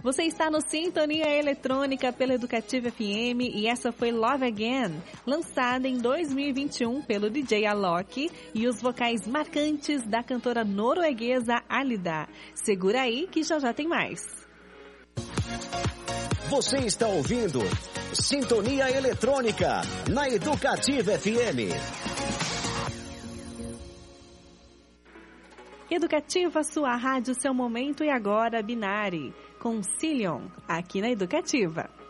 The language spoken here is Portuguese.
Você está no Sintonia Eletrônica pela Educativa FM e essa foi Love Again, lançada em 2021 pelo DJ Alok e os vocais marcantes da cantora norueguesa Alida. Segura aí que já tem mais. Você está ouvindo Sintonia Eletrônica na Educativa FM. Educativa, sua rádio, seu momento e agora Binari, com Cilion, aqui na Educativa.